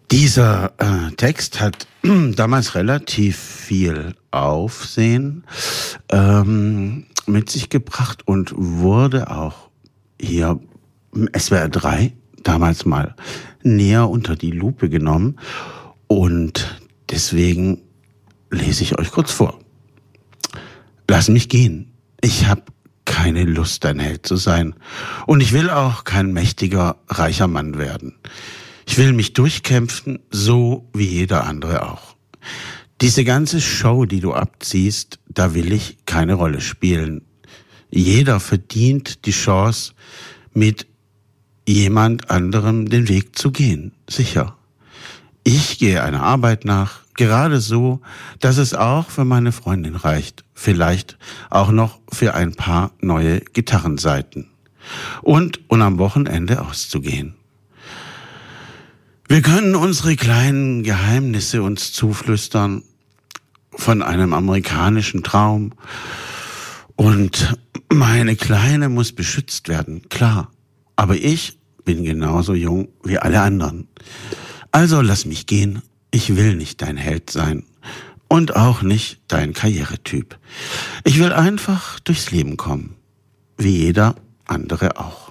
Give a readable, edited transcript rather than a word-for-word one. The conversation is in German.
Dieser Text hat damals relativ viel Aufsehen mit sich gebracht und wurde auch hier im SWR 3 damals mal näher unter die Lupe genommen. Und deswegen lese ich euch kurz vor. Lass mich gehen. Ich habe keine Lust, ein Held zu sein. Und ich will auch kein mächtiger, reicher Mann werden. Ich will mich durchkämpfen, so wie jeder andere auch. Diese ganze Show, die du abziehst, da will ich keine Rolle spielen. Jeder verdient die Chance, mit jemand anderem den Weg zu gehen, sicher. Ich gehe einer Arbeit nach, gerade so, dass es auch für meine Freundin reicht. Vielleicht auch noch für ein paar neue Gitarrenseiten. Und am Wochenende auszugehen. Wir können unsere kleinen Geheimnisse uns zuflüstern von einem amerikanischen Traum. Und meine Kleine muss beschützt werden, klar. Aber ich bin genauso jung wie alle anderen. Also lass mich gehen. Ich will nicht dein Held sein. Und auch nicht dein Karrieretyp. Ich will einfach durchs Leben kommen. Wie jeder andere auch.